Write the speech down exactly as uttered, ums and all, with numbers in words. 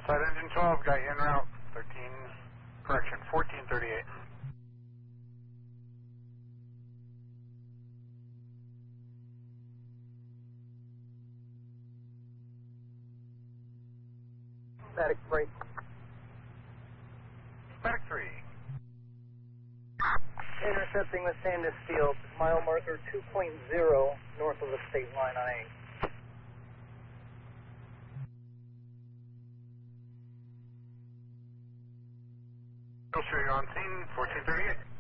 Outside engine twelve, got you en route. thirteen, correction, fourteen thirty-eight. Static three. Static three. Intercepting the Sandus Field, mile marker two point zero north of the state line on eight. I'll show you on scene, fourteen thirty-eight.